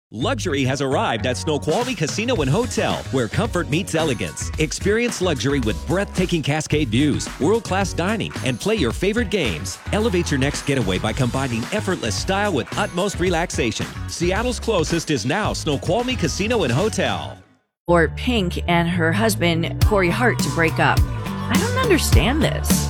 Luxury has arrived at Snoqualmie Casino and Hotel, where comfort meets elegance. Experience luxury with breathtaking cascade views, world-class dining, and play your favorite games. Elevate your next getaway by combining effortless style with utmost relaxation. Seattle's closest is now Snoqualmie Casino and Hotel. For Pink and her husband, Corey Hart, to break up. I don't understand this.